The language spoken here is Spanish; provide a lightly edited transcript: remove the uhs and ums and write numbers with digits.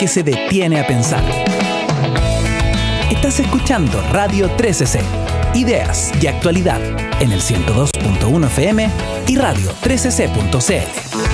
que se detiene a pensar. Estás escuchando Radio 13C, ideas y actualidad en el 102.1 FM y radio13c.cl.